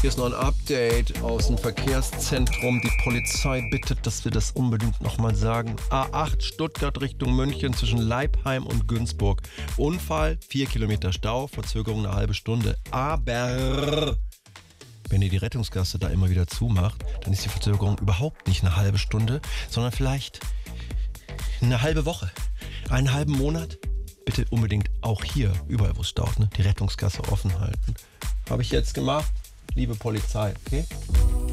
Hier ist noch ein Update aus dem Verkehrszentrum. Die Polizei bittet, dass wir das unbedingt nochmal sagen. A8 Stuttgart Richtung München zwischen Leipheim und Günzburg. Unfall, 4 Kilometer Stau, Verzögerung eine halbe Stunde. Aber wenn ihr die Rettungsgasse da immer wieder zumacht, dann ist die Verzögerung überhaupt nicht eine halbe Stunde, sondern vielleicht eine halbe Woche, einen halben Monat. Bitte unbedingt auch hier, überall wo es staut, die Rettungsgasse offen halten. Habe ich jetzt gemacht, liebe Polizei, okay?